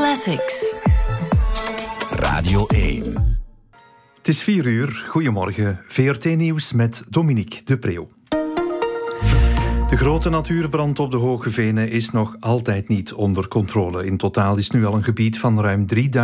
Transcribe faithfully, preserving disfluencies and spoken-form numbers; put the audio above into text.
Classics. Radio één. Het is vier uur. Goedemorgen. V R T-nieuws met Dominique de Preeuw. De grote natuurbrand op de Hoge Venen is nog altijd niet onder controle. In totaal is nu al een gebied van ruim drieduizend